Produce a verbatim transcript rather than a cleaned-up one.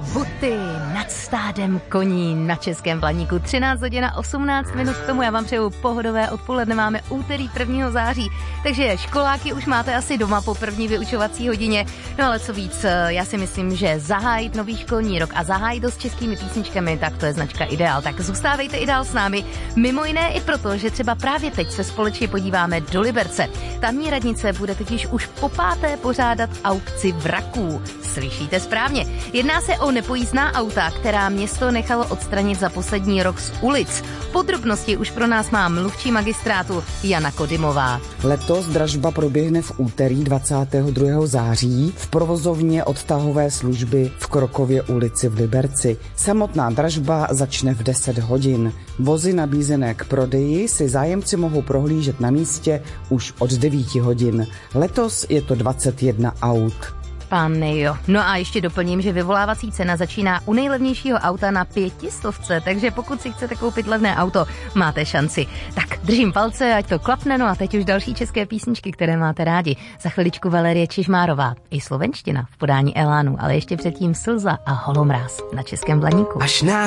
Buty nad stádem koní na Českém Blaníku. třináct hodin a osmnáct minut k tomu. Já vám přeju pohodové odpoledne. Máme úterý prvního září, takže školáky už máte asi doma po první vyučovací hodině. No ale co víc, já si myslím, že zahájit nový školní rok a zahájit to s českými písničkami, tak to je značka Ideál. Tak zůstávejte i dál s námi. Mimo jiné i proto, že třeba právě teď se společně podíváme do Liberce. Tamní radnice bude totiž už po páté pořádat aukci vraků. Slyšíte správně. Jedná se o nepojízdná auta, která město nechalo odstranit za poslední rok z ulic. Podrobnosti už pro nás má mluvčí magistrátu Jana Kodymová. Letos dražba proběhne v úterý dvacátého druhého září v provozovně odtahové služby v Krokově ulici v Liberci. Samotná dražba začne v deset hodin. Vozy nabízené k prodeji si zájemci mohou prohlížet na místě už od devíti hodin. Letos je to dvacet jedna aut. Pane jo. No a ještě doplním, že vyvolávací cena začíná u nejlevnějšího auta na pětistovce, takže pokud si chcete koupit levné auto, máte šanci. Tak držím palce, ať to klapne, no a teď už další české písničky, které máte rádi. Za chviličku Valerie Čižmárová, i slovenština v podání Elánu, ale ještě předtím Slza a Holomráz na Českém Blaníku. Až nás